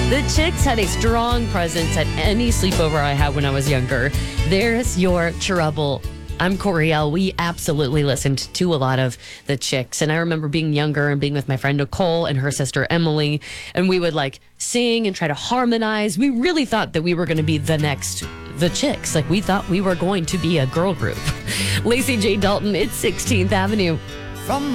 The Chicks had a strong presence at any sleepover I had when I was younger. There's your trouble. I'm Coriel. We absolutely listened to a lot of the Chicks. And I remember being younger and being with my friend Nicole and her sister Emily. And we would like sing and try to harmonize. We really thought that we were going to be the Chicks. Like we thought we were going to be a girl group. Lacey J. Dalton, it's 16th Avenue. From